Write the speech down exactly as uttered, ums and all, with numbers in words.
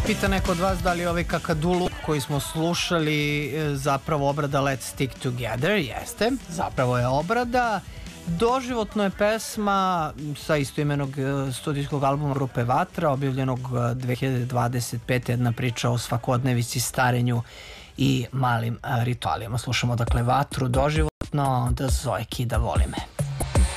Pita neko od vas da li je ovaj kakadulu koji smo slušali zapravo obrada Let's Stick Together. Jeste, zapravo je obrada. Doživotno je pesma sa istoimenog studijskog albuma grupe Vatra, objavljenog dve hiljade dvadeset pete. Jedna priča o svakodnevici, starenju i malim ritualima. Slušamo dakle Vatru doživotno, da Zoe Kida Voli me.